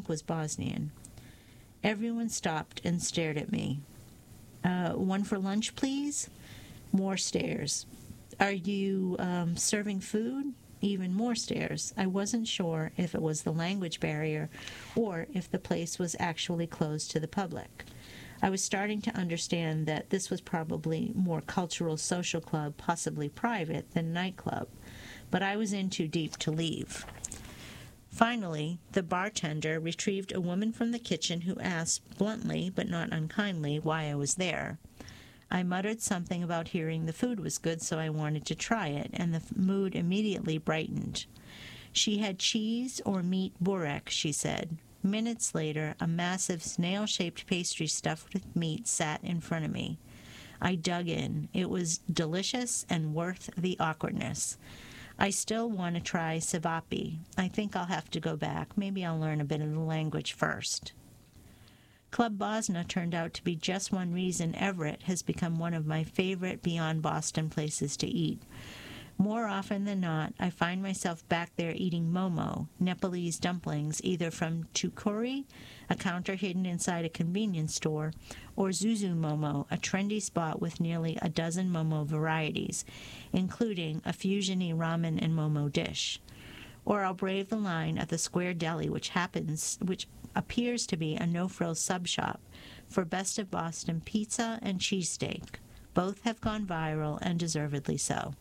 was Bosnian. Everyone stopped and stared at me. One for lunch, please? More stares. Are you serving food? Even more stares. I wasn't sure if it was the language barrier or if the place was actually closed to the public. I was starting to understand that this was probably more cultural social club, possibly private, than nightclub, but I was in too deep to leave. Finally, the bartender retrieved a woman from the kitchen who asked, bluntly but not unkindly, why I was there. I muttered something about hearing the food was good, so I wanted to try it, and the mood immediately brightened. She had cheese or meat burek, she said. Minutes later, a massive snail-shaped pastry stuffed with meat sat in front of me. I dug in. It was delicious and worth the awkwardness. I still want to try cevapi. I think I'll have to go back. Maybe I'll learn a bit of the language first. Club Bosna turned out to be just one reason Everett has become one of my favorite beyond Boston places to eat. More often than not, I find myself back there eating momo, Nepalese dumplings, either from Tukuri, a counter hidden inside a convenience store, or Zuzu Momo, a trendy spot with nearly a dozen momo varieties, including a fusiony ramen and momo dish. Or I'll brave the line at the Square Deli, which appears to be a no-frills sub shop for best of Boston pizza and cheesesteak. Both have gone viral, and deservedly so.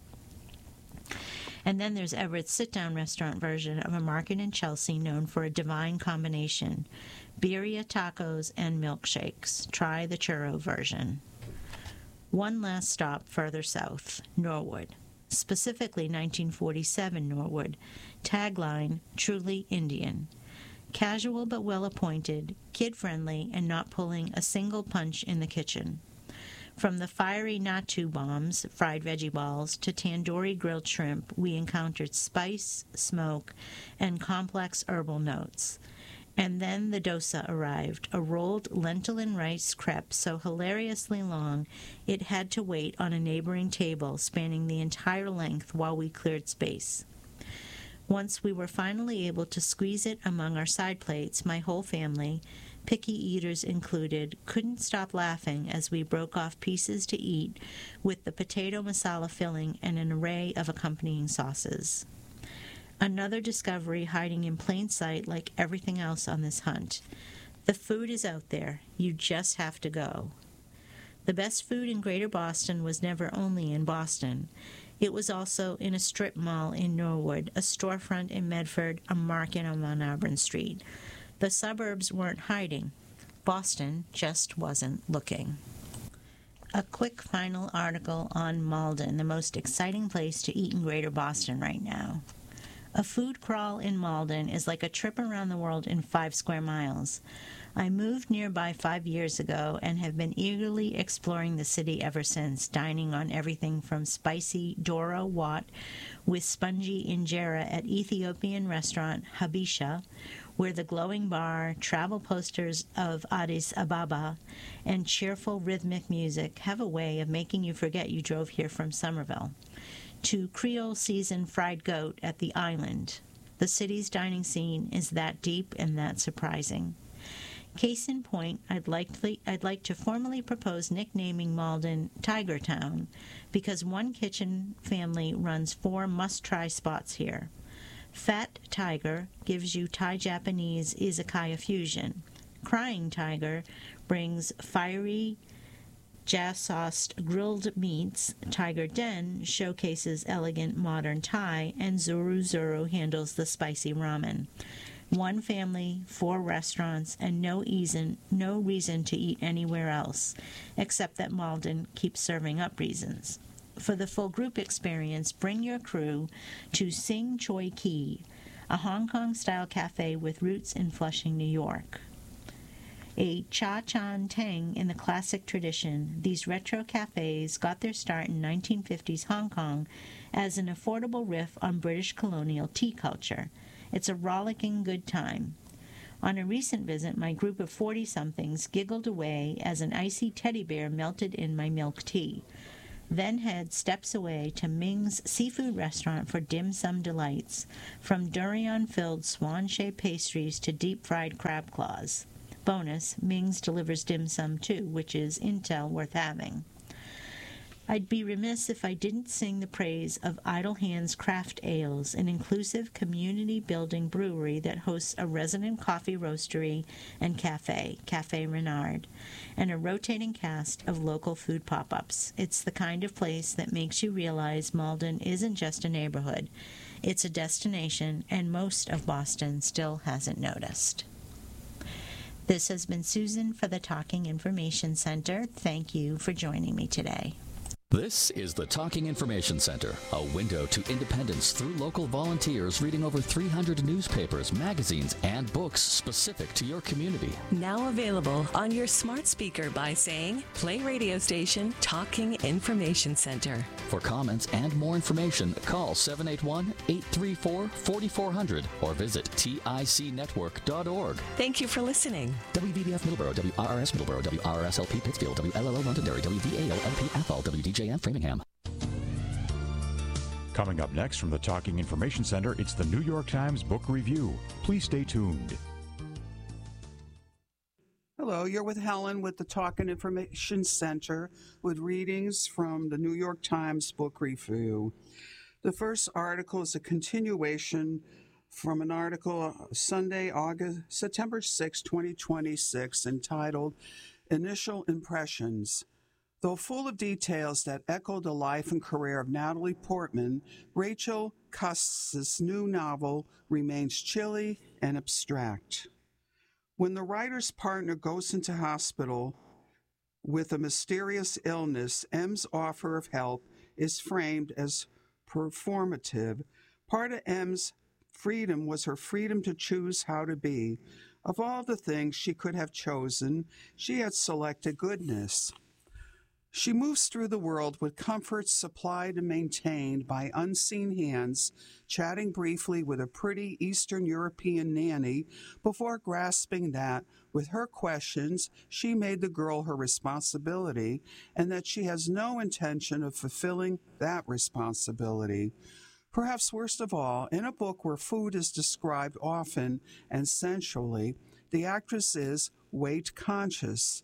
And then there's Everett's sit-down restaurant version of a market in Chelsea known for a divine combination, birria tacos and milkshakes. Try the churro version. One last stop further south, Norwood. Specifically 1947 Norwood. Tagline, truly Indian. Casual but well-appointed, kid-friendly, and not pulling a single punch in the kitchen. From the fiery nattu bombs, fried veggie balls, to tandoori grilled shrimp, we encountered spice, smoke, and complex herbal notes. And then the dosa arrived, a rolled lentil and rice crepe so hilariously long it had to wait on a neighboring table spanning the entire length while we cleared space. Once we were finally able to squeeze it among our side plates, my whole family, picky eaters included, couldn't stop laughing as we broke off pieces to eat with the potato masala filling and an array of accompanying sauces. Another discovery hiding in plain sight like everything else on this hunt. The food is out there. You just have to go. The best food in Greater Boston was never only in Boston. It was also in a strip mall in Norwood, a storefront in Medford, a market on Von Auburn Street. The suburbs weren't hiding. Boston just wasn't looking. A quick final article on Malden, the most exciting place to eat in Greater Boston right now. A food crawl in Malden is like a trip around the world in 5 square miles. I moved nearby 5 years ago and have been eagerly exploring the city ever since, dining on everything from spicy Doro Wat with spongy injera at Ethiopian restaurant Habisha, where the glowing bar, travel posters of Addis Ababa, and cheerful rhythmic music have a way of making you forget you drove here from Somerville, to Creole seasoned fried goat at the Island. The city's dining scene is that deep and that surprising. Case in point, I'd like to formally propose nicknaming Malden Tiger Town because one kitchen family runs 4 must-try spots here. Fat Tiger gives you Thai-Japanese izakaya fusion. Crying Tiger brings fiery jazz-sauced grilled meats. Tiger Den showcases elegant modern Thai, and Zuru Zuru handles the spicy ramen. 1 family, 4 restaurants, and no reason to eat anywhere else, except that Malden keeps serving up reasons. For the full group experience, bring your crew to Sing Choi Kee, a Hong Kong-style cafe with roots in Flushing, New York. A cha chan tang in the classic tradition, these retro cafes got their start in 1950s Hong Kong as an affordable riff on British colonial tea culture. It's a rollicking good time. On a recent visit, my group of 40-somethings giggled away as an icy teddy bear melted in my milk tea. Then head steps away to Ming's Seafood Restaurant for dim sum delights, from durian-filled swan-shaped pastries to deep-fried crab claws. Bonus, Ming's delivers dim sum too, which is intel worth having. I'd be remiss if I didn't sing the praise of Idle Hands Craft Ales, an inclusive community-building brewery that hosts a resident coffee roastery and cafe, Café Renard, and a rotating cast of local food pop-ups. It's the kind of place that makes you realize Malden isn't just a neighborhood. It's a destination, and most of Boston still hasn't noticed. This has been Susan for the Talking Information Center. Thank you for joining me today. This is the Talking Information Center, a window to independence through local volunteers reading over 300 newspapers, magazines, and books specific to your community. Now available on your smart speaker by saying, play radio station Talking Information Center. For comments and more information, call 781-834-4400 or visit ticnetwork.org. Thank you for listening. WVBF Middleborough, WRRS Middleborough, WRSLP Pittsfield, WLLO Londonderry, WVAO-LP FL, WDJM Framingham. Coming up next from the Talking Information Center, it's the New York Times Book Review. Please stay tuned. Hello, you're with Helen with the Talking Information Center with readings from the New York Times Book Review. The first article is a continuation from an article Sunday, September 6, 2026, entitled Initial Impressions. Though full of details that echo the life and career of Natalie Portman, Rachel Cusk's new novel remains chilly and abstract. When the writer's partner goes into hospital with a mysterious illness, M's offer of help is framed as performative. Part of M's freedom was her freedom to choose how to be. Of all the things she could have chosen, she had selected goodness. She moves through the world with comforts supplied and maintained by unseen hands, chatting briefly with a pretty Eastern European nanny before grasping that, with her questions, she made the girl her responsibility and that she has no intention of fulfilling that responsibility. Perhaps worst of all, in a book where food is described often and sensually, the actress is weight conscious.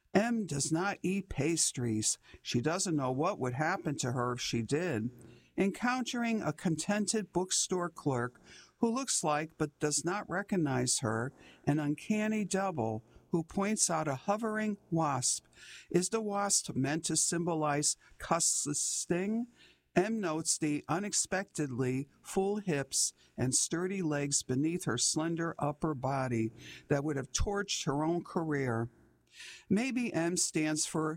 M does not eat pastries. She doesn't know what would happen to her if she did. Encountering a contented bookstore clerk who looks like but does not recognize her, an uncanny double who points out a hovering wasp. Is the wasp meant to symbolize Cusk's sting? M notes the unexpectedly full hips and sturdy legs beneath her slender upper body that would have torched her own career. Maybe M stands for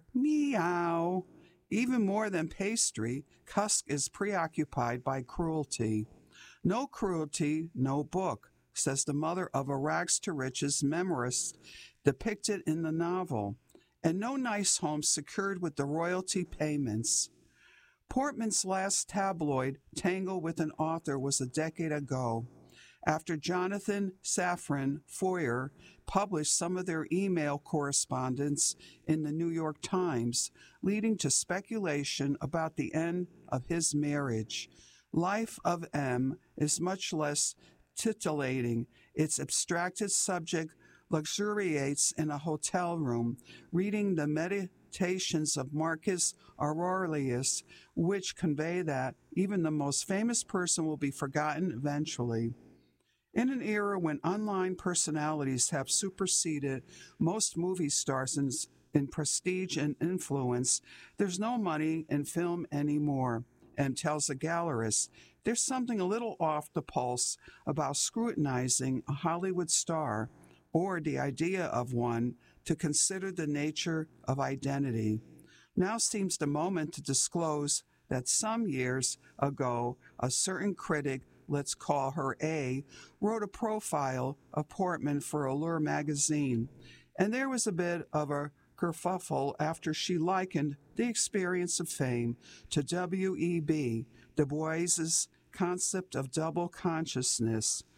meow. Even more than pastry, Cusk is preoccupied by cruelty. No cruelty, no book, says the mother of a rags-to-riches memorist depicted in the novel, and no nice home secured with the royalty payments. Portman's last tabloid tangle with an author was a decade ago, after Jonathan Safran Foer published some of their email correspondence in the New York Times, leading to speculation about the end of his marriage. Life of M is much less titillating. Its abstracted subject luxuriates in a hotel room, reading the Meditations of Marcus Aurelius, which convey that even the most famous person will be forgotten eventually. In an era when online personalities have superseded most movie stars in prestige and influence, there's no money in film anymore, and tells a gallerist, there's something a little off the pulse about scrutinizing a Hollywood star, or the idea of one, to consider the nature of identity. Now seems the moment to disclose that some years ago, a certain critic, let's call her A, wrote a profile of Portman for Allure magazine, and there was a bit of a kerfuffle after she likened the experience of fame to W.E.B., Du Bois's concept of double consciousness.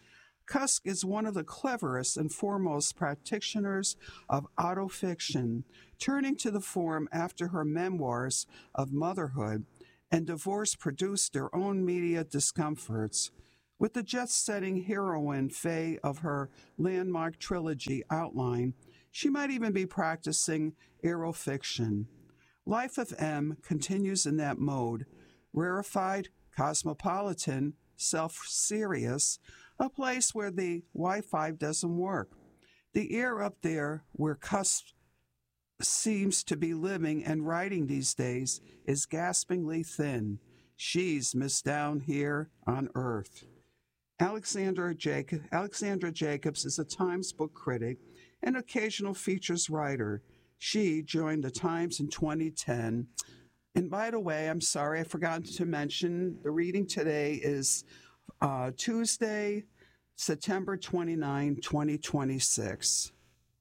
Cusk is one of the cleverest and foremost practitioners of autofiction, turning to the form after her memoirs of motherhood and divorce produced their own media discomforts. With the jet-setting heroine Faye of her landmark trilogy outline, she might even be practicing aerofiction. Life of M continues in that mode, rarefied, cosmopolitan, self-serious, a place where the Wi-Fi doesn't work. The air up there where Cusp seems to be living and writing these days is gaspingly thin. She's missed down here on Earth. Alexandra Jacobs is a Times book critic and occasional features writer. She joined the Times in 2010. And by the way, I'm sorry, I forgot to mention, the reading today is Tuesday, September 29, 2026.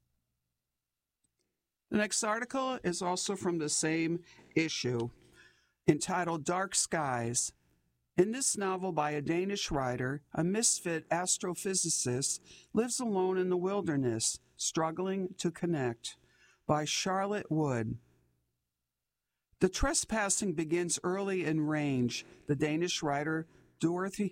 The next article is also from the same issue, entitled Dark Skies. In this novel by a Danish writer, a misfit astrophysicist lives alone in the wilderness, struggling to connect, by Charlotte Wood. The trespassing begins early in Range, the Danish writer Dorthe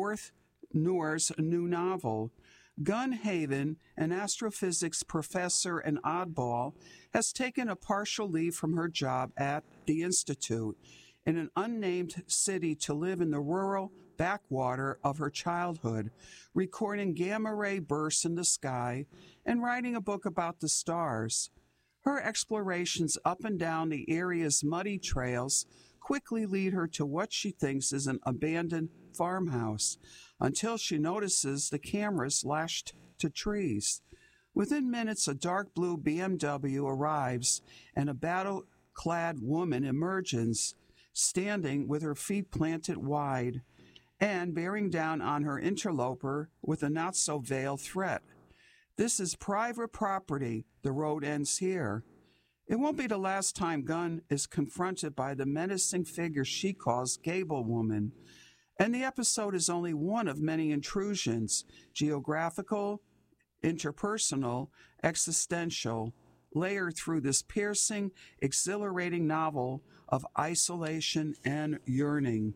Noor's new novel. Gun Haven, an astrophysics professor and oddball, has taken a partial leave from her job at the Institute in an unnamed city to live in the rural backwater of her childhood, recording gamma-ray bursts in the sky and writing a book about the stars. Her explorations up and down the area's muddy trails quickly lead her to what she thinks is an abandoned farmhouse, until she notices the cameras lashed to trees. Within minutes, a dark blue BMW arrives and a battle-clad woman emerges, standing with her feet planted wide and bearing down on her interloper with a not-so-veiled threat. This is private property. The road ends here. It won't be the last time Gunn is confronted by the menacing figure she calls Gable Woman. And the episode is only one of many intrusions, geographical, interpersonal, existential, layered through this piercing, exhilarating novel of isolation and yearning.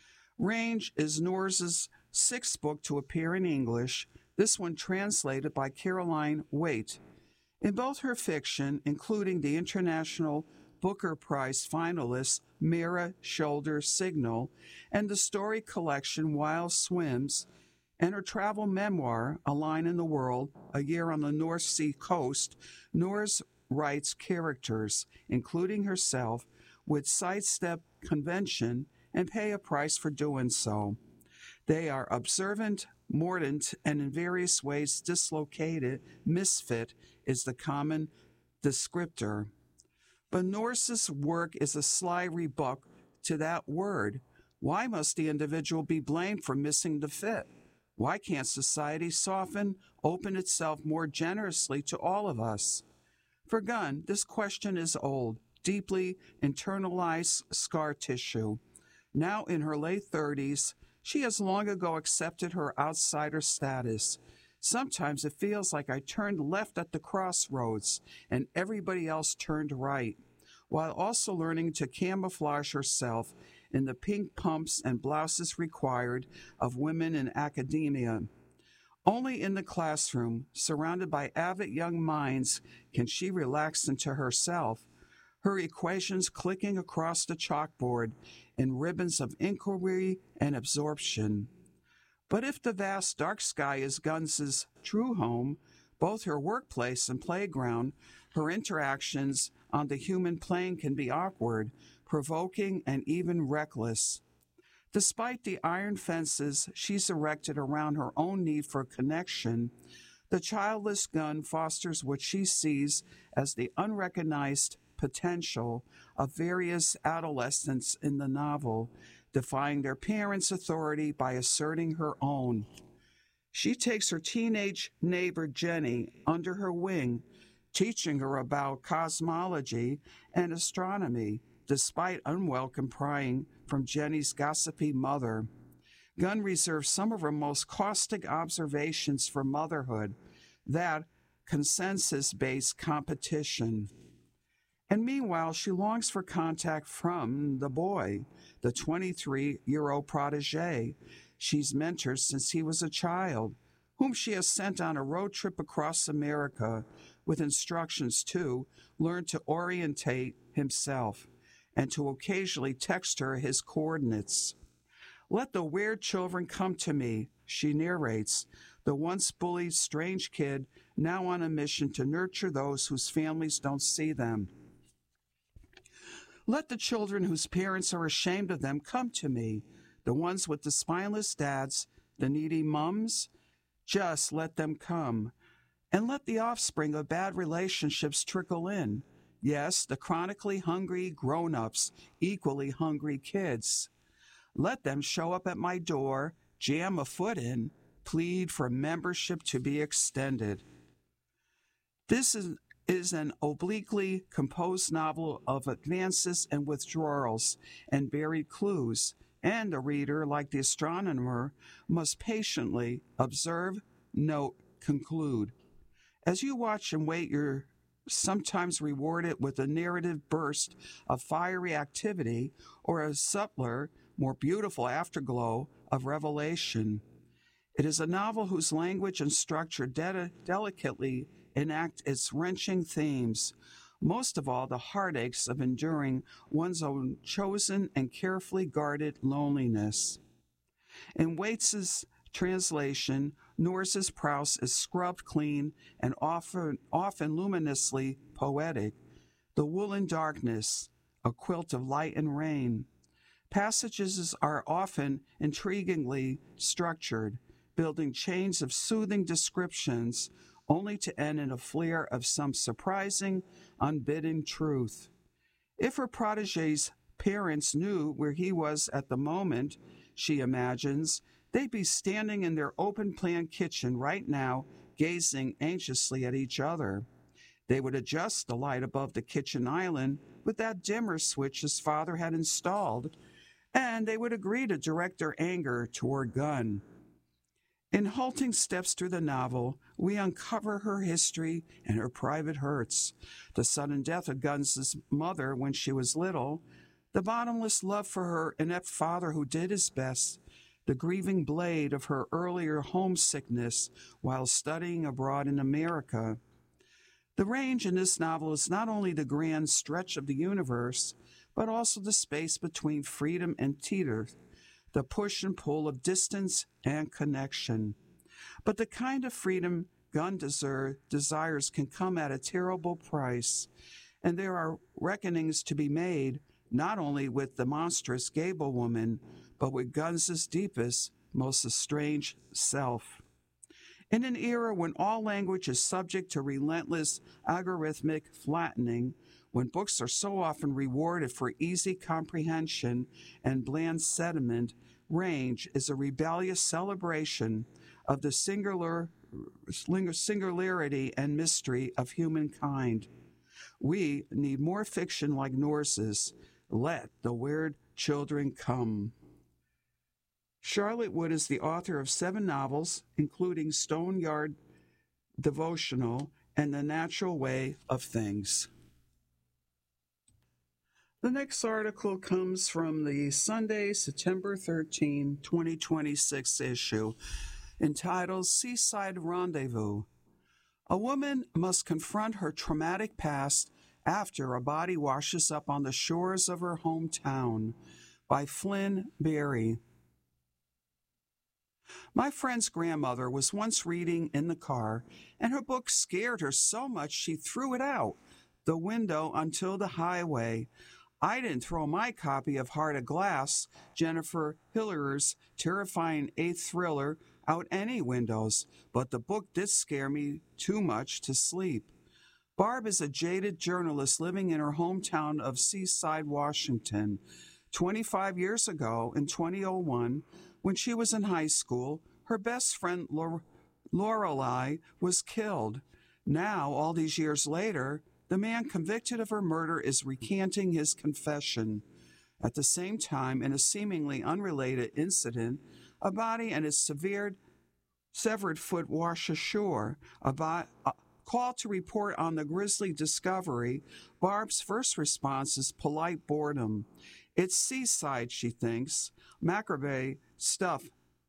Range is Noor's sixth book to appear in English, this one translated by Caroline Waite. In both her fiction, including the International Booker Prize finalist Mira Shoulder Signal, and the story collection Wild Swims, and her travel memoir, A Line in the World, A Year on the North Sea Coast, Noor's writes characters, including herself, would sidestep convention and pay a price for doing so. They are observant, mordant, and in various ways dislocated. Misfit is the common descriptor. But Noor's work is a sly rebuke to that word. Why must the individual be blamed for missing the fit? Why can't society soften, open itself more generously to all of us? For Gunn, this question is old, deeply internalized scar tissue. Now in her late 30s, she has long ago accepted her outsider status. Sometimes it feels like I turned left at the crossroads and everybody else turned right, while also learning to camouflage herself in the pink pumps and blouses required of women in academia. Only in the classroom, surrounded by avid young minds, can she relax into herself, her equations clicking across the chalkboard in ribbons of inquiry and absorption. But if the vast dark sky is Gunn's true home, both her workplace and playground, her interactions on the human plane can be awkward, provoking, and even reckless. Despite the iron fences she's erected around her own need for connection, the childless Gunn fosters what she sees as the unrecognized potential of various adolescents in the novel, defying their parents' authority by asserting her own. She takes her teenage neighbor Jenny under her wing, teaching her about cosmology and astronomy, despite unwelcome prying from Jenny's gossipy mother. Gunn reserves some of her most caustic observations for motherhood, that consensus-based competition. And meanwhile, she longs for contact from the boy, the 23-year-old protege she's mentored since he was a child, whom she has sent on a road trip across America with instructions to learn to orientate himself and to occasionally text her his coordinates. "Let the weird children come to me," she narrates, the once bullied strange kid now on a mission to nurture those whose families don't see them. "Let the children whose parents are ashamed of them come to me, the ones with the spineless dads, the needy mums. Just let them come. And let the offspring of bad relationships trickle in. Yes, the chronically hungry grown-ups, equally hungry kids. Let them show up at my door, jam a foot in, plead for membership to be extended." This is an obliquely composed novel of advances and withdrawals and buried clues, and a reader, like the astronomer, must patiently observe, note, conclude. As you watch and wait, you're sometimes rewarded with a narrative burst of fiery activity or a subtler, more beautiful afterglow of revelation. It is a novel whose language and structure delicately enact its wrenching themes, most of all the heartaches of enduring one's own chosen and carefully guarded loneliness. In Waits's translation, Norris's prose is scrubbed clean and often luminously poetic. The woolen darkness, a quilt of light and rain. Passages are often intriguingly structured, building chains of soothing descriptions, only to end in a flare of some surprising, unbidden truth. If her protege's parents knew where he was at the moment, she imagines, they'd be standing in their open-plan kitchen right now, gazing anxiously at each other. They would adjust the light above the kitchen island with that dimmer switch his father had installed, and they would agree to direct their anger toward Gunn. In halting steps through the novel, we uncover her history and her private hurts, the sudden death of Gunn's mother when she was little, the bottomless love for her inept father who did his best, the grieving blade of her earlier homesickness while studying abroad in America. The range in this novel is not only the grand stretch of the universe, but also the space between freedom and teeter, the push and pull of distance and connection. But the kind of freedom Gunn desires can come at a terrible price, and there are reckonings to be made not only with the monstrous Gable woman, but with Gunn's deepest, most estranged self. In an era when all language is subject to relentless algorithmic flattening, when books are so often rewarded for easy comprehension and bland sentiment, Range is a rebellious celebration of the singularity and mystery of humankind. We need more fiction like Norris's. Let the weird children come. Charlotte Wood is the author of 7 novels, including Stone Yard Devotional and The Natural Way of Things. The next article comes from the Sunday, September 13, 2026 issue, entitled Seaside Rendezvous. A woman must confront her traumatic past after a body washes up on the shores of her hometown, by Flynn Berry. My friend's grandmother was once reading in the car, and her book scared her so much she threw it out the window onto the highway. I didn't throw my copy of Heart of Glass, Jennifer Hiller's terrifying 8th thriller, out any windows, but the book did scare me too much to sleep. Barb is a jaded journalist living in her hometown of Seaside, Washington. 25 years ago, in 2001, when she was in high school, her best friend Lorelei was killed. Now, all these years later, the man convicted of her murder is recanting his confession. At the same time, in a seemingly unrelated incident, A body and its severed foot wash ashore. Call to report on the grisly discovery. Barb's first response is polite boredom. It's seaside, she thinks. Macabre stuff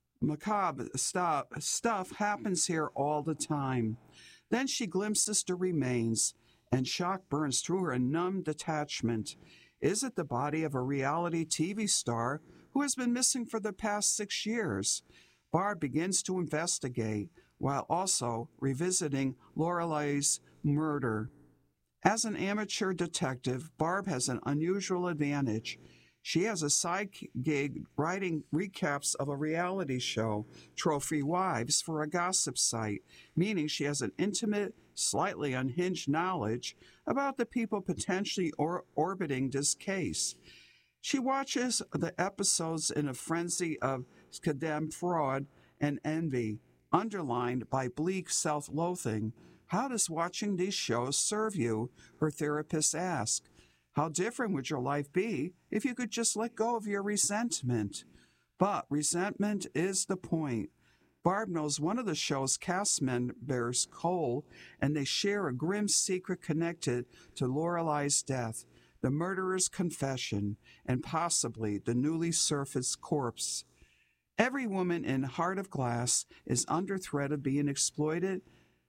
happens here all the time. Then she glimpses the remains, and shock burns through her numb detachment. Is it the body of a reality TV star who has been missing for the past 6 years? Barb begins to investigate, while also revisiting Lorelei's murder. As an amateur detective, Barb has an unusual advantage. She has a side gig writing recaps of a reality show, Trophy Wives, for a gossip site, meaning she has an intimate, slightly unhinged knowledge about the people potentially orbiting this case. She watches the episodes in a frenzy of schadenfreude and envy, underlined by bleak self-loathing. How does watching these shows serve you? Her therapist asks. How different would your life be if you could just let go of your resentment? But resentment is the point. Barb knows one of the show's cast members, Cole, and they share a grim secret connected to Lorelei's death, the murderer's confession, and possibly the newly surfaced corpse. Every woman in Heart of Glass is under threat of being exploited,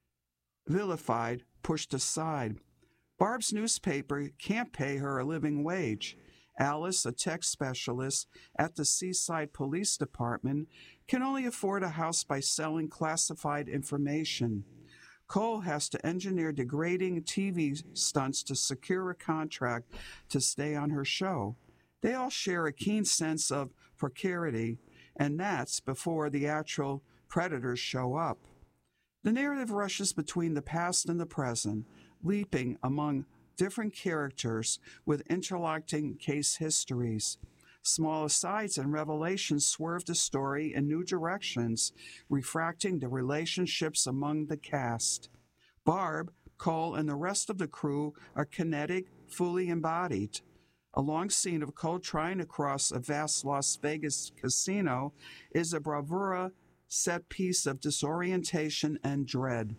vilified, pushed aside. Barb's newspaper can't pay her a living wage. Alice, a tech specialist at the Seaside Police Department, can only afford a house by selling classified information. Cole has to engineer degrading TV stunts to secure a contract to stay on her show. They all share a keen sense of precarity, and that's before the actual predators show up. The narrative rushes between the past and the present, leaping among different characters with interlocking case histories. Small asides and revelations swerve the story in new directions, refracting the relationships among the cast. Barb, Cole, and the rest of the crew are kinetic, fully embodied. A long scene of Cole trying to cross a vast Las Vegas casino is a bravura set piece of disorientation and dread.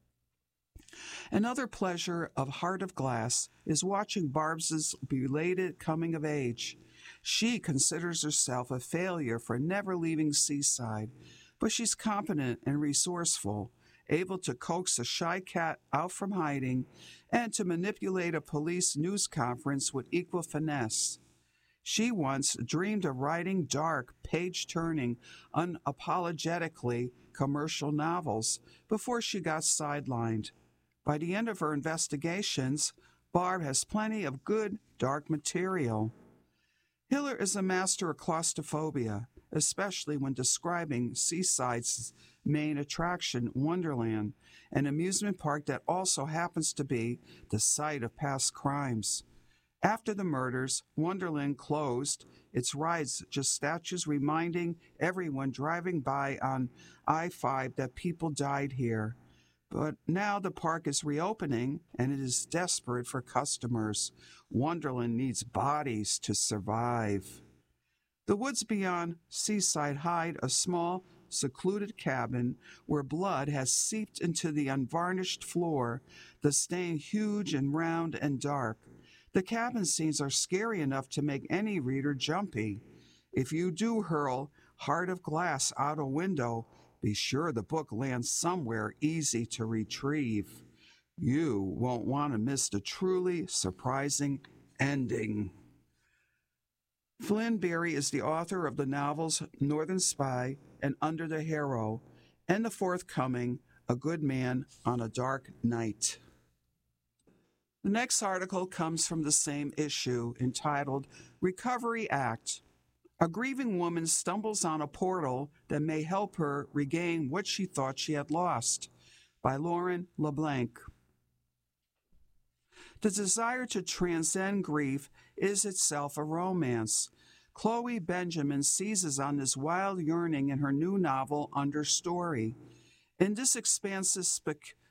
Another pleasure of Heart of Glass is watching Barb's belated coming of age. She considers herself a failure for never leaving Seaside, but she's competent and resourceful, able to coax a shy cat out from hiding and to manipulate a police news conference with equal finesse. She once dreamed of writing dark, page-turning, unapologetically commercial novels before she got sidelined. By the end of her investigations, Barb has plenty of good, dark material. Hiller is a master of claustrophobia, especially when describing Seaside's main attraction, Wonderland, an amusement park that also happens to be the site of past crimes. After the murders, Wonderland closed, its rides just statues reminding everyone driving by on I-5 that people died here. But now the park is reopening, and it is desperate for customers. Wonderland needs bodies to survive. The woods beyond Seaside hide a small, secluded cabin where blood has seeped into the unvarnished floor, the stain huge and round and dark. The cabin scenes are scary enough to make any reader jumpy. If you do hurl Heart of Glass out a window, be sure the book lands somewhere easy to retrieve. You won't want to miss the truly surprising ending. Flynn Berry is the author of the novels Northern Spy and Under the Harrow, and the forthcoming A Good Man on a Dark Night. The next article comes from the same issue, entitled Recovery Act. A grieving woman stumbles on a portal that may help her regain what she thought she had lost, by Lauren LeBlanc. The desire to transcend grief is itself a romance. Chloe Benjamin seizes on this wild yearning in her new novel, Understory. In this expansive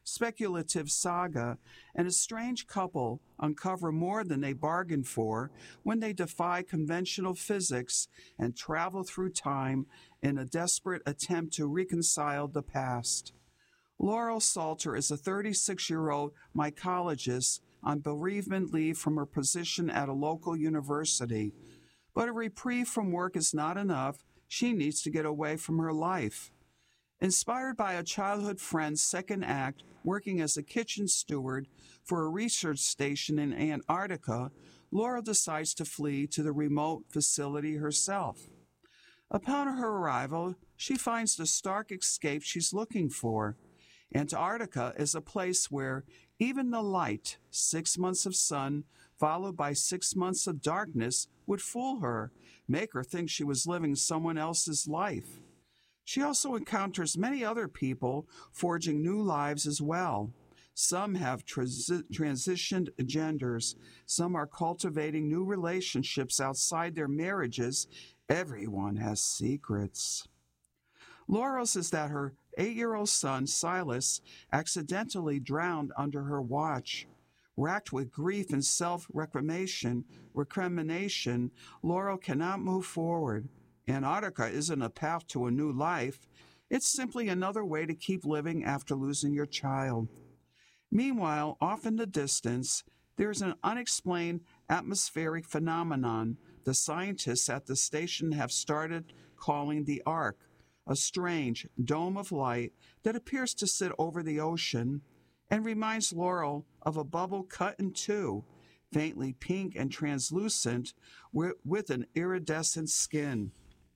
speculative saga, and a strange couple uncover more than they bargained for when they defy conventional physics and travel through time in a desperate attempt to reconcile the past. Laurel Salter is a 36-year-old mycologist on bereavement leave from her position at a local university. But a reprieve from work is not enough. She needs to get away from her life. Inspired by a childhood friend's second act, working as a kitchen steward for a research station in Antarctica, Laurel decides to flee to the remote facility herself. Upon her arrival, she finds the stark escape she's looking for. Antarctica is a place where even the light, 6 months of sun, followed by 6 months of darkness, would fool her, make her think she was living someone else's life. She also encounters many other people forging new lives as well. Some have transitioned genders. Some are cultivating new relationships outside their marriages. Everyone has secrets. Laurel's is that her 8-year-old son, Silas, accidentally drowned under her watch. Racked with grief and self-recrimination, Laurel cannot move forward. Antarctica isn't a path to a new life. It's simply another way to keep living after losing your child. Meanwhile, off in the distance, there's an unexplained atmospheric phenomenon the scientists at the station have started calling the Ark, a strange dome of light that appears to sit over the ocean and reminds Laurel of a bubble cut in two, faintly pink and translucent with an iridescent skin.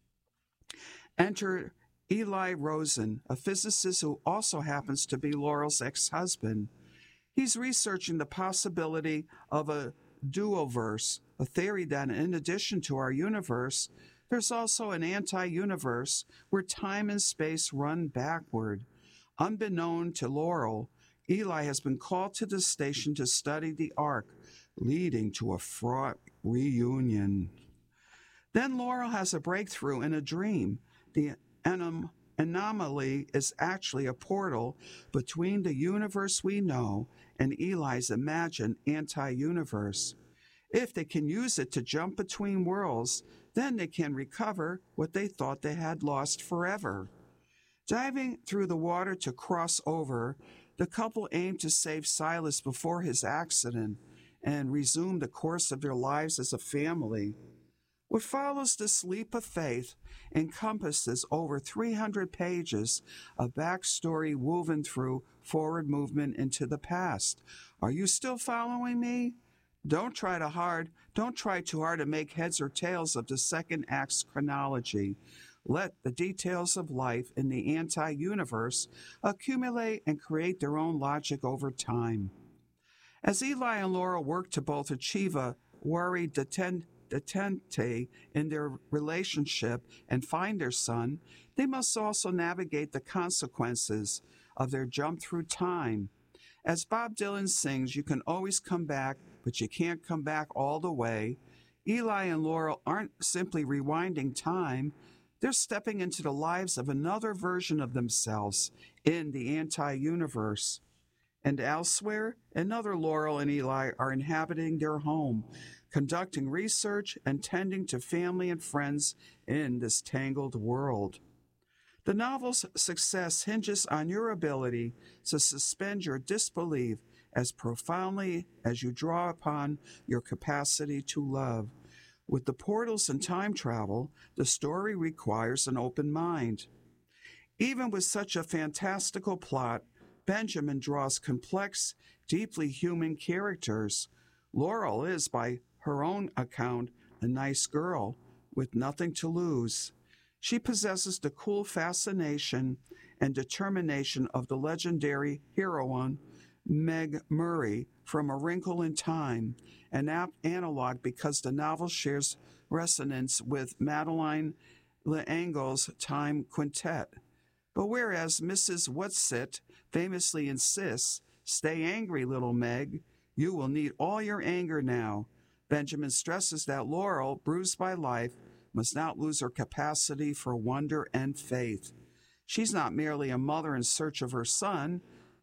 Enter Eli Rosen, a physicist who also happens to be Laurel's ex-husband. He's researching the possibility of a duoverse, a theory that in addition to our universe, there's also an anti-universe where time and space run backward. Unbeknown to Laurel, Eli has been called to the station to study the Ark, leading to a fraught reunion. Then Laurel has a breakthrough in a dream. The anomaly is actually a portal between the universe we know and Eli's imagined anti-universe. If they can use it to jump between worlds, then they can recover what they thought they had lost forever. Diving through the water to cross over, the couple aim to save Silas before his accident and resume the course of their lives as a family. What follows this leap of faith encompasses over 300 pages of backstory woven through forward movement into the past. Are you still following me? Don't try too hard to make heads or tails of the second act's chronology. Let the details of life in the anti-universe accumulate and create their own logic over time. As Eli and Laurel work to both achieve a worried detente in their relationship and find their son, they must also navigate the consequences of their jump through time. As Bob Dylan sings, you can always come back, but you can't come back all the way. Eli and Laurel aren't simply rewinding time, they're stepping into the lives of another version of themselves in the anti-universe. And elsewhere, another Laurel and Eli are inhabiting their home, conducting research and tending to family and friends in this tangled world. The novel's success hinges on your ability to suspend your disbelief as profoundly as you draw upon your capacity to love. With the portals and time travel, the story requires an open mind. Even with such a fantastical plot, Benjamin draws complex, deeply human characters. Laurel is, by her own account, a nice girl with nothing to lose. She possesses the cool fascination and determination of the legendary heroine Meg Murray from A Wrinkle in Time, an apt analog because the novel shares resonance with Madeleine L'Engle's Time Quintet. But whereas Mrs. Whatsit famously insists, "Stay angry, little Meg. You will need all your anger now," Benjamin stresses that Laurel, bruised by life, must not lose her capacity for wonder and faith. She's not merely a mother in search of her son.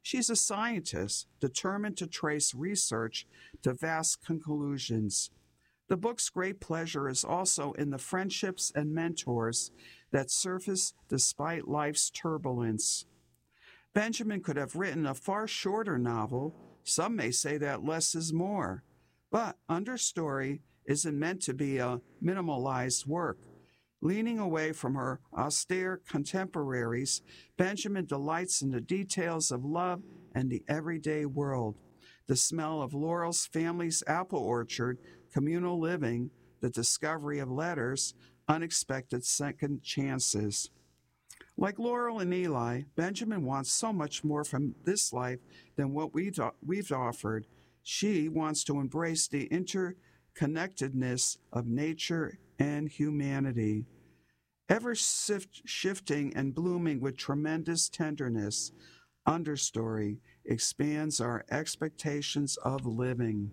She's a scientist determined to trace research to vast conclusions. The book's great pleasure is also in the friendships and mentors that surface despite life's turbulence. Benjamin could have written a far shorter novel. Some may say that less is more. But Understory isn't meant to be a minimalized work. Leaning away from her austere contemporaries, Benjamin delights in the details of love and the everyday world. The smell of Laurel's family's apple orchard, communal living, the discovery of letters, unexpected second chances. Like Laurel and Eli, Benjamin wants so much more from this life than what we've offered. She wants to embrace the interconnectedness of nature and humanity. Ever shifting and blooming with tremendous tenderness, Understory expands our expectations of living.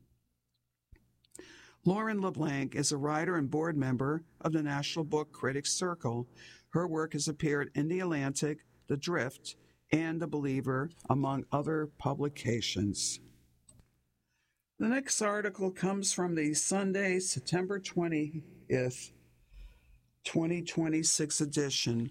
Lauren LeBlanc is a writer and board member of the National Book Critics Circle. Her work has appeared in The Atlantic, The Drift, and The Believer, among other publications. The next article comes from the Sunday, September 20th, 2026 edition.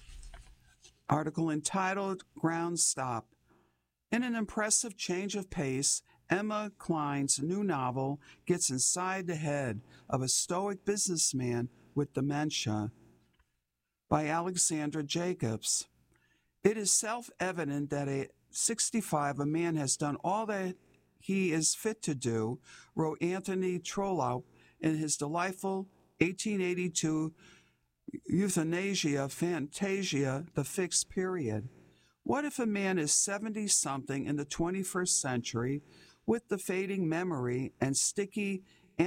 Article entitled Ground Stop. In an impressive change of pace, Emma Cline's new novel gets inside the head of a stoic businessman with dementia. By Alexandra Jacobs. It is self-evident that at 65 a man has done all that he is fit to do, wrote Anthony Trollope in his delightful 1882 Euthanasia Fantasia, The Fixed Period. What if a man is 70-something in the 21st century with the fading memory and sticky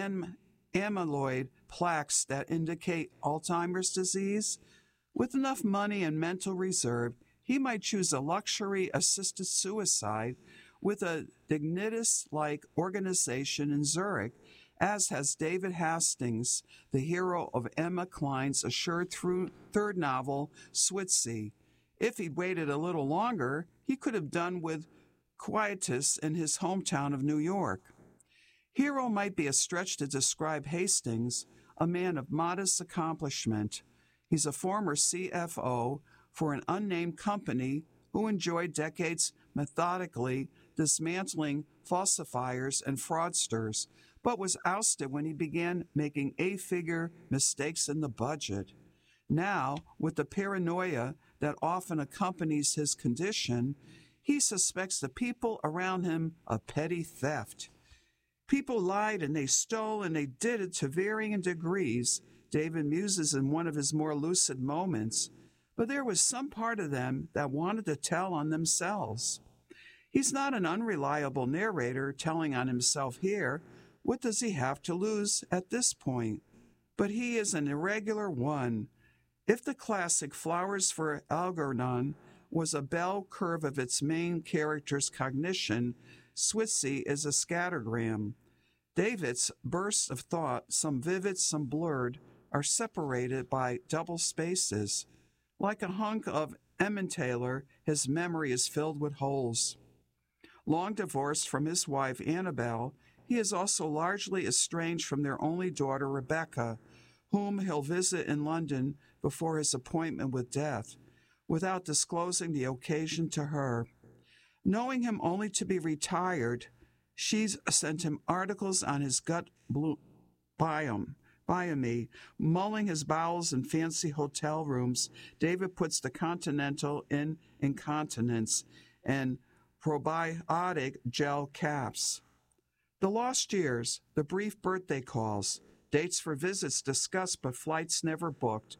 amyloid plaques that indicate Alzheimer's disease? With enough money and mental reserve, he might choose a luxury-assisted suicide with a Dignitas-like organization in Zurich, as has David Hastings, the hero of Emma Cline's assured third novel, Switzy. If he'd waited a little longer, he could have done with quietus in his hometown of New York. Hero might be a stretch to describe Hastings, a man of modest accomplishment. He's a former CFO for an unnamed company who enjoyed decades methodically dismantling falsifiers and fraudsters, but was ousted when he began making eight-figure mistakes in the budget. Now, with the paranoia that often accompanies his condition, he suspects the people around him of petty theft. People lied and they stole and they did it to varying degrees, David muses in one of his more lucid moments, but there was some part of them that wanted to tell on themselves. He's not an unreliable narrator telling on himself here. What does he have to lose at this point? But he is an irregular one. If the classic Flowers for Algernon was a bell curve of its main character's cognition, Switzy is a scattergram. David's bursts of thought, some vivid, some blurred, are separated by double spaces. Like a hunk of Emmentaler, his memory is filled with holes. Long divorced from his wife, Annabelle, he is also largely estranged from their only daughter, Rebecca, whom he'll visit in London before his appointment with death, without disclosing the occasion to her. Knowing him only to be retired, she's sent him articles on his gut biome, mulling his bowels in fancy hotel rooms. David puts the continental in incontinence and probiotic gel caps. The lost years, the brief birthday calls, dates for visits discussed but flights never booked.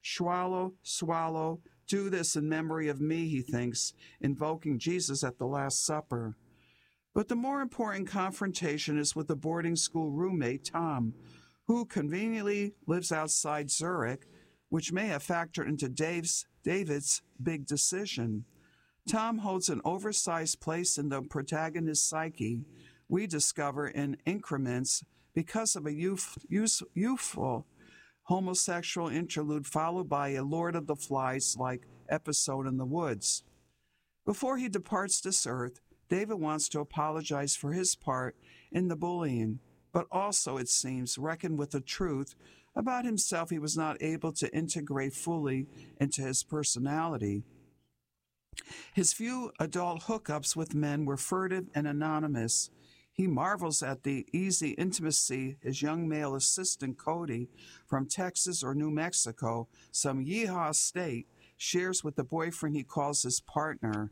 Swallow, do this in memory of me, he thinks, invoking Jesus at the Last Supper. But the more important confrontation is with the boarding school roommate, Tom, who conveniently lives outside Zurich, which may have factored into David's big decision. Tom holds an oversized place in the protagonist's psyche, we discover in increments, because of a youthful homosexual interlude followed by a Lord of the Flies-like episode in the woods. Before he departs this earth, David wants to apologize for his part in the bullying, but also, it seems, reckon with the truth about himself he was not able to integrate fully into his personality. His few adult hookups with men were furtive and anonymous. He marvels at the easy intimacy his young male assistant Cody from Texas or New Mexico, some yeehaw state, shares with the boyfriend he calls his partner.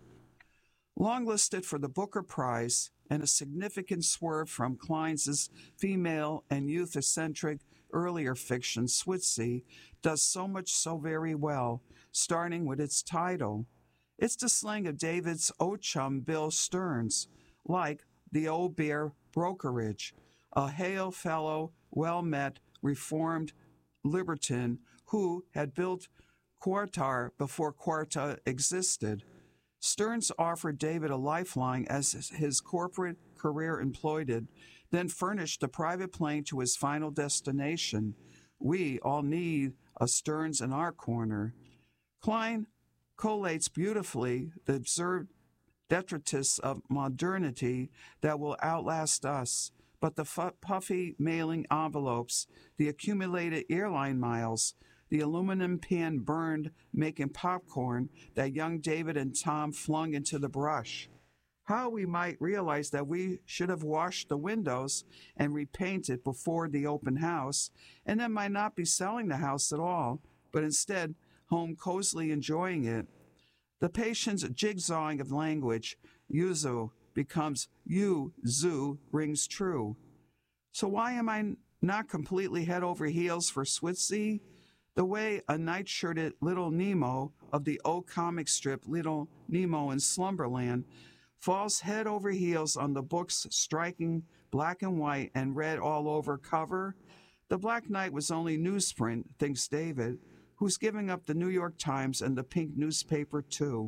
Longlisted for the Booker Prize and a significant swerve from Klein's female and youth-eccentric earlier fiction, Switzy, does so much so very well, starting with its title. It's the slang of David's old chum Bill Stearns, like the Old Bear Brokerage, a hail fellow, well-met, reformed libertine who had built Quartar before Quarta existed. Stearns offered David a lifeline as his corporate career imploded, then furnished a private plane to his final destination. We all need a Stearns in our corner. Klein collates beautifully the absurd detritus of modernity that will outlast us, but the puffy mailing envelopes, the accumulated airline miles, the aluminum pan burned making popcorn that young David and Tom flung into the brush. How we might realize that we should have washed the windows and repainted before the open house, and then might not be selling the house at all, but instead home cozily enjoying it. The patient's jigsawing of language, yuzu, becomes you-zoo, rings true. So why am I not completely head over heels for Switzy? The way a night-shirted Little Nemo of the old comic strip Little Nemo in Slumberland falls head over heels on the book's striking black and white and red all over cover. The Black Knight was only newsprint, thinks David, who's giving up the New York Times and the pink newspaper too.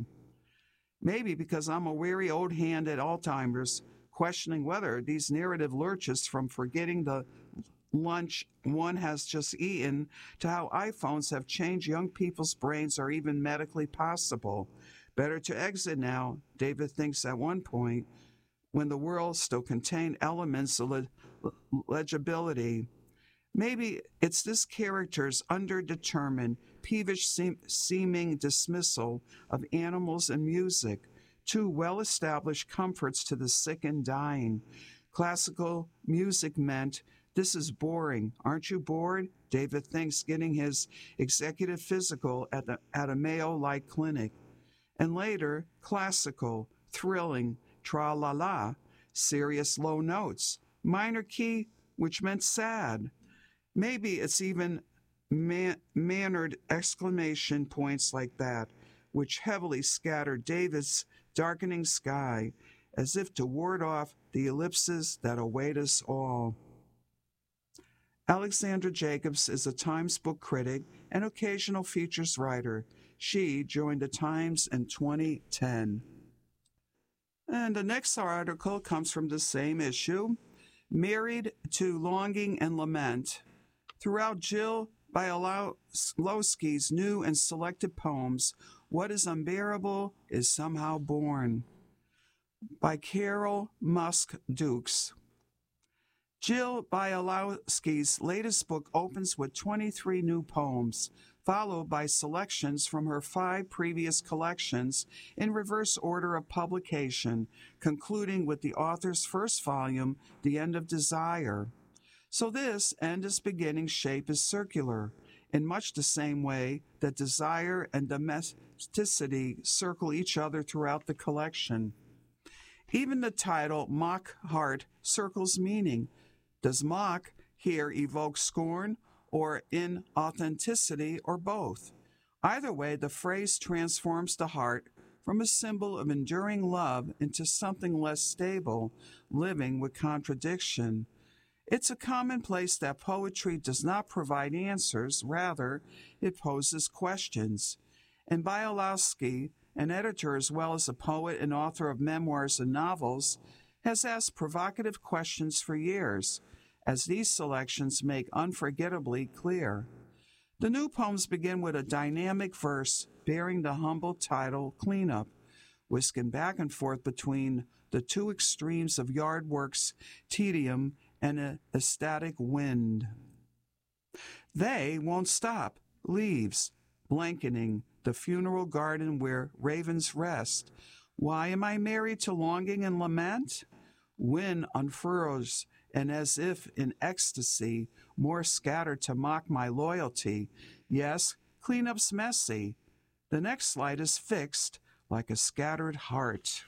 Maybe because I'm a weary old hand at Alzheimer's, questioning whether these narrative lurches from forgetting the lunch one has just eaten to how iPhones have changed young people's brains are even medically possible. Better to exit now, David thinks at one point, when the world still contained elements of legibility. Maybe it's this character's underdetermined, peevish seeming dismissal of animals and music, two well-established comforts to the sick and dying. Classical music meant, "This is boring. Aren't you bored?" David thinks, getting his executive physical at a Mayo-like clinic. And later, classical, thrilling, tra-la-la, serious low notes, minor key, which meant sad. Maybe it's even mannered exclamation points like that, which heavily scattered David's darkening sky, as if to ward off the ellipses that await us all. Alexandra Jacobs is a Times book critic and occasional features writer. She joined the Times in 2010. And the next article comes from the same issue, Married to Longing and Lament. Throughout Jill Bialowski's new and selected poems, what is unbearable is somehow born. By Carol Musk Dukes. Jill Bialowski's latest book opens with 23 new poems, followed by selections from her 5 previous collections in reverse order of publication, concluding with the author's first volume, The End of Desire. So this end is beginning shape is circular, in much the same way that desire and domesticity circle each other throughout the collection. Even the title, Mock Heart, circles meaning. Does mock here evoke scorn or inauthenticity or both? Either way, the phrase transforms the heart from a symbol of enduring love into something less stable, living with contradiction. It's a commonplace that poetry does not provide answers, rather, it poses questions. And Bialowski, an editor as well as a poet and author of memoirs and novels, has asked provocative questions for years, as these selections make unforgettably clear. The new poems begin with a dynamic verse bearing the humble title, Cleanup, whisking back and forth between the two extremes of yard work's tedium and an ecstatic wind. They won't stop, leaves, blanketing the funeral garden where ravens rest. Why am I married to longing and lament? Wind unfurls, and as if in ecstasy, more scattered to mock my loyalty. Yes, cleanup's messy. The next slide is fixed like a scattered heart.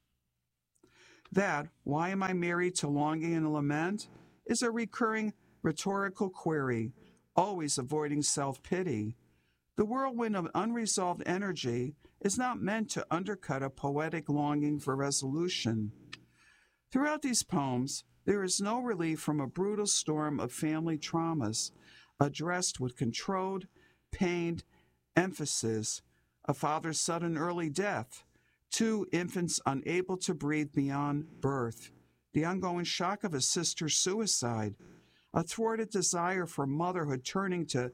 That, why am I married to longing and lament, is a recurring rhetorical query, always avoiding self-pity. The whirlwind of unresolved energy is not meant to undercut a poetic longing for resolution. Throughout these poems, there is no relief from a brutal storm of family traumas, addressed with controlled, pained emphasis: a father's sudden early death, 2 infants unable to breathe beyond birth, the ongoing shock of a sister's suicide, a thwarted desire for motherhood turning to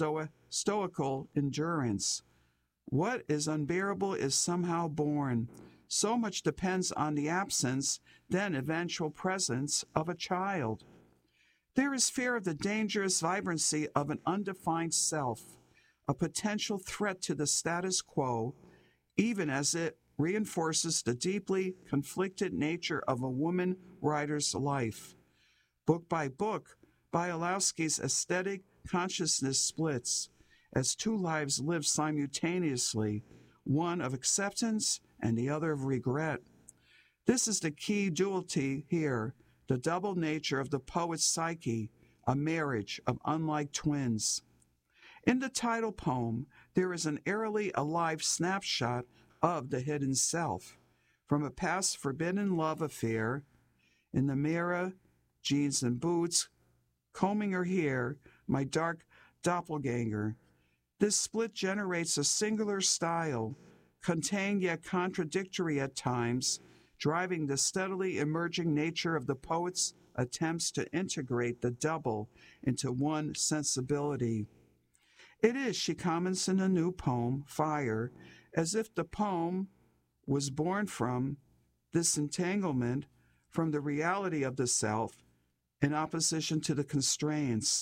stoical endurance. What is unbearable is somehow born. So much depends on the absence, then eventual presence, of a child. There is fear of the dangerous vibrancy of an undefined self, a potential threat to the status quo, even as it reinforces the deeply conflicted nature of a woman writer's life. Book by book, Bialowski's aesthetic consciousness splits as 2 lives live simultaneously, one of acceptance and the other of regret. This is the key duality here, the double nature of the poet's psyche, a marriage of unlike twins. In the title poem, there is an eerily alive snapshot of the hidden self, from a past forbidden love affair. In the mirror, jeans and boots, combing her hair, my dark doppelganger. This split generates a singular style, contained yet contradictory at times, driving the steadily emerging nature of the poet's attempts to integrate the double into one sensibility. It is, she comments in a new poem, Fire, as if the poem was born from this entanglement from the reality of the self in opposition to the constraints.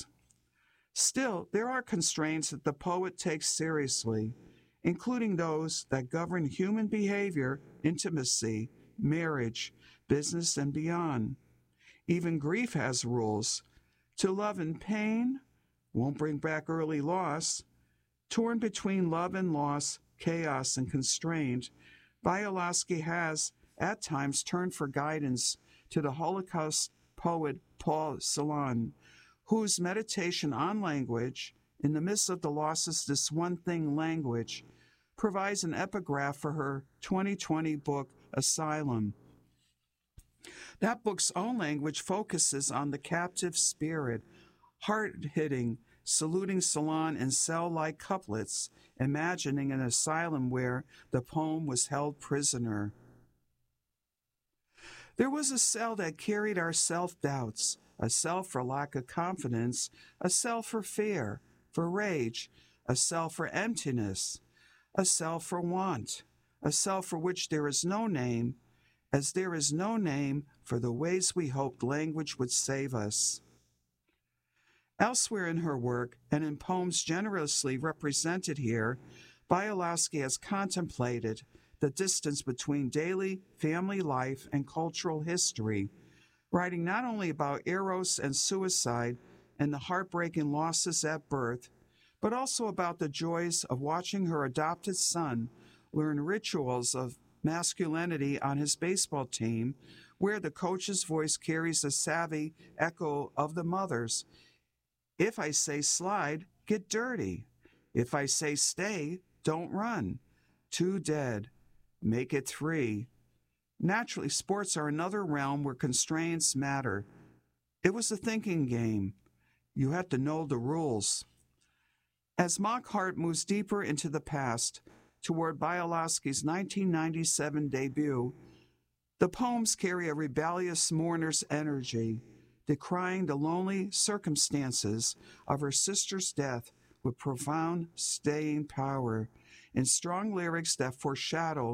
Still, there are constraints that the poet takes seriously, including those that govern human behavior, intimacy, marriage, business, and beyond. Even grief has rules. To love in pain won't bring back early loss. Torn between love and loss, chaos and constraint, Bialowski has, at times, turned for guidance to the Holocaust poet Paul Celan, whose meditation on language, in the midst of the losses this one thing language, provides an epigraph for her 2020 book, Asylum. That book's own language focuses on the captive spirit, hard-hitting, saluting Celan in cell-like couplets, imagining an asylum where the poem was held prisoner. There was a cell that carried our self-doubts, a cell for lack of confidence, a cell for fear, for rage, a cell for emptiness, a cell for want, a cell for which there is no name, as there is no name for the ways we hoped language would save us. Elsewhere in her work, and in poems generously represented here, Bialowski has contemplated the distance between daily family life and cultural history, writing not only about eros and suicide and the heartbreaking losses at birth, but also about the joys of watching her adopted son learn rituals of masculinity on his baseball team, where the coach's voice carries a savvy echo of the mother's. If I say slide, get dirty. If I say stay, don't run. 2 dead. Make it 3. Naturally, sports are another realm where constraints matter. It was a thinking game. You had to know the rules. As Mockhart moves deeper into the past, toward Bialowski's 1997 debut, the poems carry a rebellious mourner's energy, decrying the lonely circumstances of her sister's death with profound staying power, in strong lyrics that foreshadow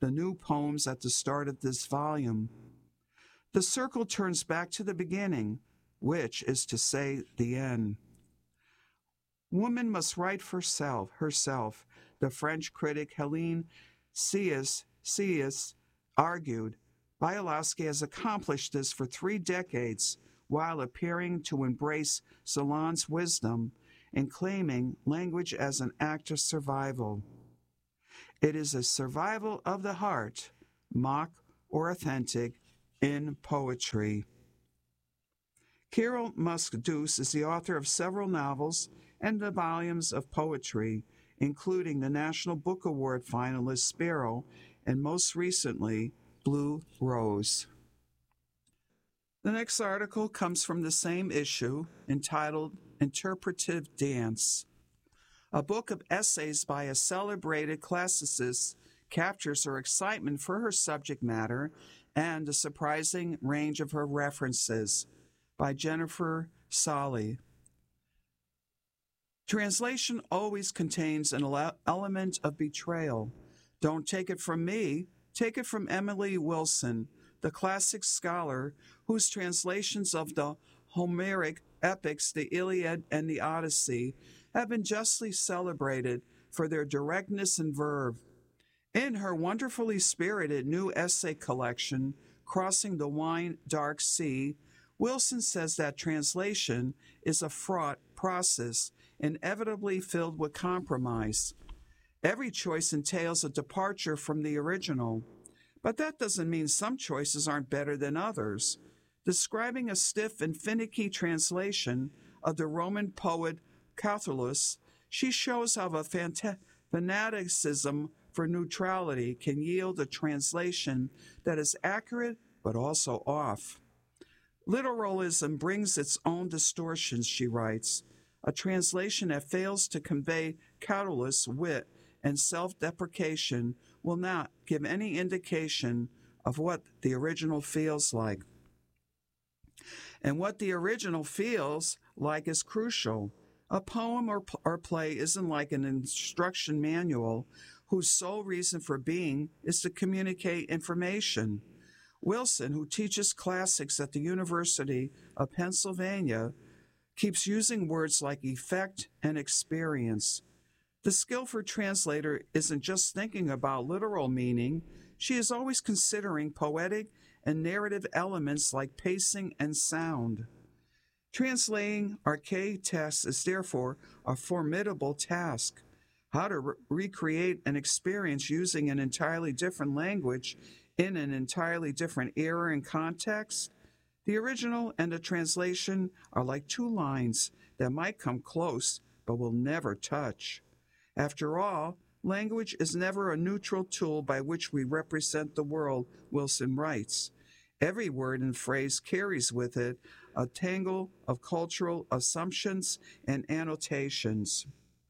the new poems at the start of this volume. The circle turns back to the beginning, which is to say the end. Woman must write for herself, the French critic Hélène Ceyès argued. Bielanski has accomplished this for 3 decades while appearing to embrace Solon's wisdom and claiming language as an act of survival. It is a survival of the heart, mock or authentic, in poetry. Kirill Musk-Duse is the author of several novels and the volumes of poetry, including the National Book Award finalist Sparrow and most recently Blue Rose. The next article comes from the same issue, entitled Interpretive Dance. A book of essays by a celebrated classicist captures her excitement for her subject matter and the surprising range of her references, by Jennifer Solly. Translation always contains an element of betrayal. Don't take it from me, take it from Emily Wilson, the classic scholar whose translations of the Homeric epics, the Iliad and the Odyssey, have been justly celebrated for their directness and verve. In her wonderfully spirited new essay collection, Crossing the Wine Dark Sea, Wilson says that translation is a fraught process, inevitably filled with compromise. Every choice entails a departure from the original, but that doesn't mean some choices aren't better than others. Describing a stiff and finicky translation of the Roman poet Catullus, she shows how a fanaticism for neutrality can yield a translation that is accurate but also off. Literalism brings its own distortions, she writes. A translation that fails to convey Catullus' wit and self-deprecation will not give any indication of what the original feels like. And what the original feels like is crucial. A poem or play isn't like an instruction manual whose sole reason for being is to communicate information. Wilson, who teaches classics at the University of Pennsylvania, keeps using words like effect and experience. The skillful translator isn't just thinking about literal meaning, she is always considering poetic and narrative elements like pacing and sound. Translating archaic texts is therefore a formidable task. How to recreate an experience using an entirely different language in an entirely different era and context? The original and the translation are like two lines that might come close but will never touch. After all, language is never a neutral tool by which we represent the world, Wilson writes. Every word and phrase carries with it a tangle of cultural assumptions and annotations.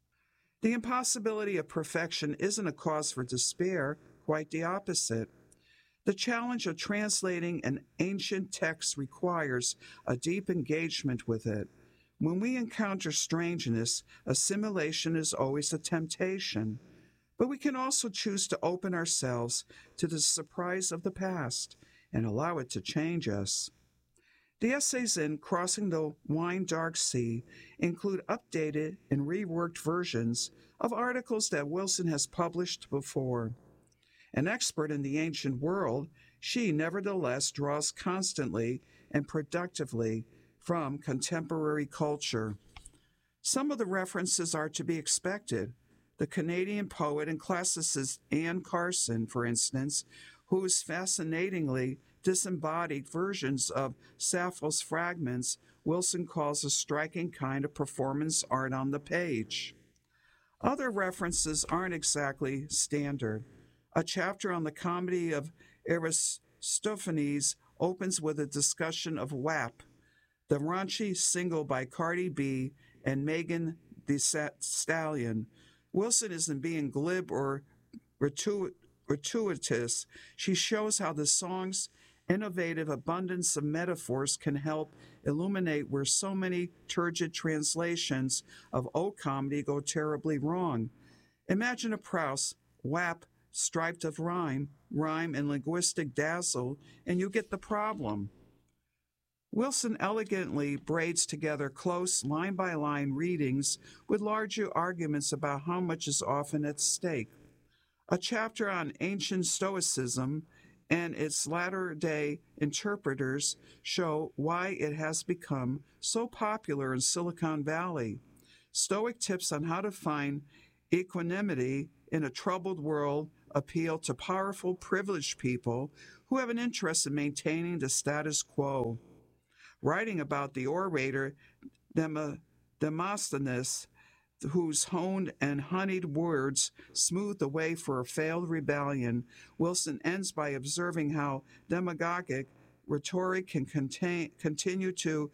The impossibility of perfection isn't a cause for despair, quite the opposite. The challenge of translating an ancient text requires a deep engagement with it. When we encounter strangeness, assimilation is always a temptation. But we can also choose to open ourselves to the surprise of the past and allow it to change us. The essays in Crossing the Wine Dark Sea include updated and reworked versions of articles that Wilson has published before. An expert in the ancient world, she nevertheless draws constantly and productively from contemporary culture. Some of the references are to be expected. The Canadian poet and classicist Anne Carson, for instance, whose fascinatingly disembodied versions of Sappho's fragments Wilson calls a striking kind of performance art on the page. Other references aren't exactly standard. A chapter on the comedy of Aristophanes opens with a discussion of WAP, the raunchy single by Cardi B and Megan Thee Stallion. Wilson isn't being glib or gratuitous. She shows how the song's innovative abundance of metaphors can help illuminate where so many turgid translations of old comedy go terribly wrong. Imagine a Proust WAP striped of rhyme, and linguistic dazzle, and you get the problem. Wilson elegantly braids together close, line-by-line readings with larger arguments about how much is often at stake. A chapter on ancient Stoicism and its latter-day interpreters show why it has become so popular in Silicon Valley. Stoic tips on how to find equanimity in a troubled world appeal to powerful, privileged people who have an interest in maintaining the status quo. Writing about the orator Demosthenes, whose honed and honeyed words smoothed the way for a failed rebellion, Wilson ends by observing how demagogic rhetoric can continue to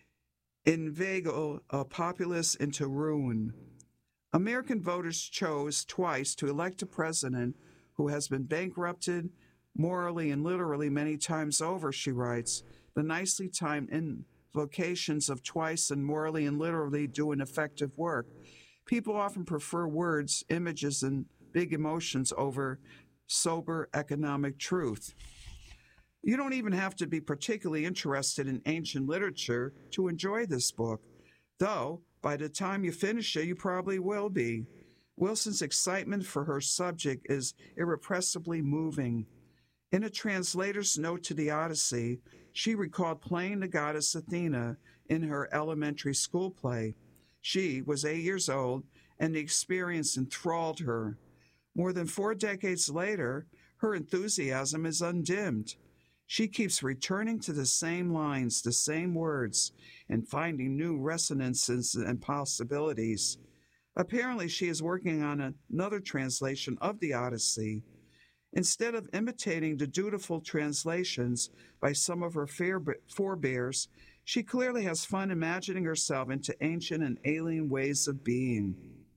inveigle a populace into ruin. American voters chose twice to elect a president who has been bankrupted morally and literally many times over, she writes. The nicely timed invocations of twice and morally and literally do an effective work. People often prefer words, images, and big emotions over sober economic truth. You don't even have to be particularly interested in ancient literature to enjoy this book, though by the time you finish it, you probably will be. Wilson's excitement for her subject is irrepressibly moving. In a translator's note to the Odyssey, she recalled playing the goddess Athena in her elementary school play. She was 8 years old, and the experience enthralled her. More than 4 decades later, her enthusiasm is undimmed. She keeps returning to the same lines, the same words, and finding new resonances and possibilities. Apparently, she is working on another translation of the Odyssey. Instead of imitating the dutiful translations by some of her forebears, she clearly has fun imagining herself into ancient and alien ways of being.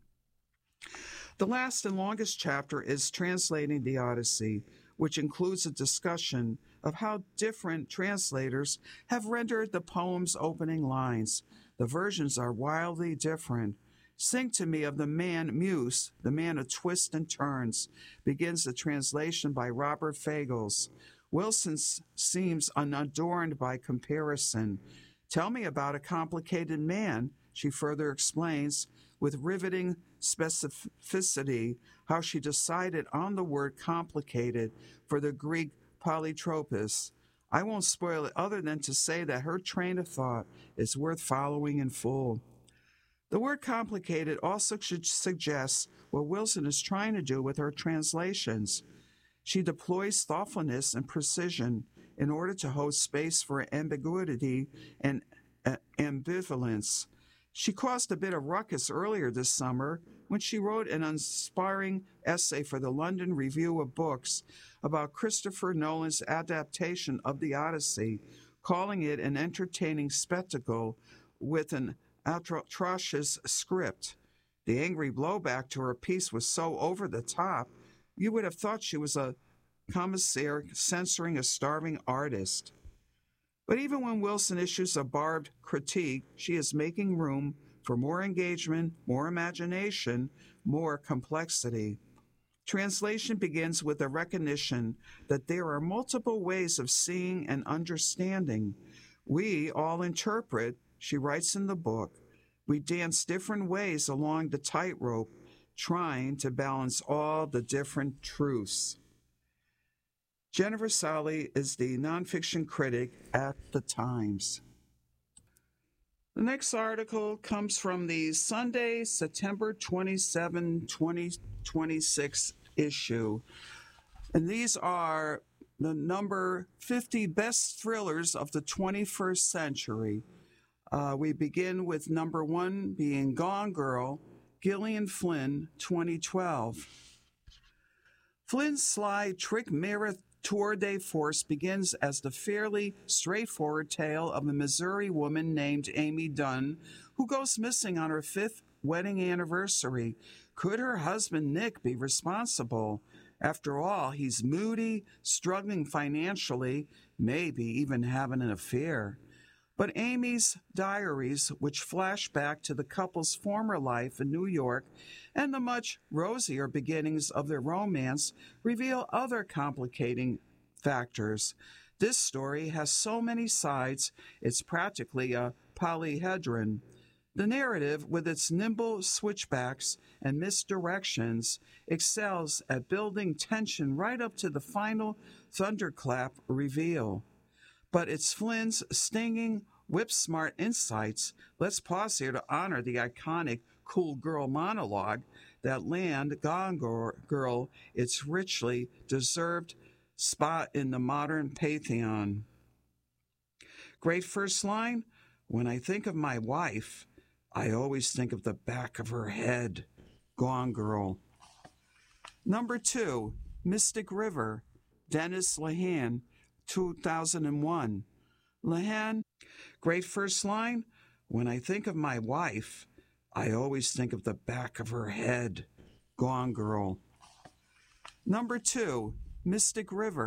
The last and longest chapter is Translating the Odyssey, which includes a discussion of how different translators have rendered the poem's opening lines. The versions are wildly different. Sing to me of the man Muse, the man of twists and turns, begins the translation by Robert Fagles. Wilson seems unadorned by comparison. Tell me about a complicated man, she further explains, with riveting specificity, how she decided on the word complicated for the Greek polytropos. I won't spoil it other than to say that her train of thought is worth following in full. The word complicated also suggests what Wilson is trying to do with her translations. She deploys thoughtfulness and precision in order to hold space for ambiguity and ambivalence. She caused a bit of ruckus earlier this summer when she wrote an inspiring essay for the London Review of Books about Christopher Nolan's adaptation of the Odyssey, calling it an entertaining spectacle with an atrocious script. The angry blowback to her piece was so over the top, you would have thought she was a commissaire censoring a starving artist. But even when Wilson issues a barbed critique, she is making room for more engagement, more imagination, more complexity. Translation begins with a recognition that there are multiple ways of seeing and understanding. We all interpret, she writes in the book. We dance different ways along the tightrope, trying to balance all the different truths. Jennifer Sally is the nonfiction critic at The Times. The next article comes from the Sunday, September 27, 2026 issue. And these are the number 50 best thrillers of the 21st century. We begin with number 1 being Gone Girl, Gillian Flynn, 2012. Flynn's sly trick mirror tour de force begins as the fairly straightforward tale of a Missouri woman named Amy Dunn who goes missing on her 5th wedding anniversary. Could her husband Nick be responsible? After all, he's moody, struggling financially, maybe even having an affair. But Amy's diaries, which flash back to the couple's former life in New York and the much rosier beginnings of their romance, reveal other complicating factors. This story has so many sides, it's practically a polyhedron. The narrative, with its nimble switchbacks and misdirections, excels at building tension right up to the final thunderclap reveal. But it's Flynn's stinging, whip-smart insights. Let's pause here to honor the iconic cool girl monologue that land Gone Girl its richly deserved spot in the modern pantheon. Great first line, when I think of my wife, I always think of the back of her head. Gone Girl. Number 2, Mystic River, Dennis Lehane, 2001. Lehane, great first line, when I think of my wife, I always think of the back of her head. Gone Girl. Number 2, Mystic River,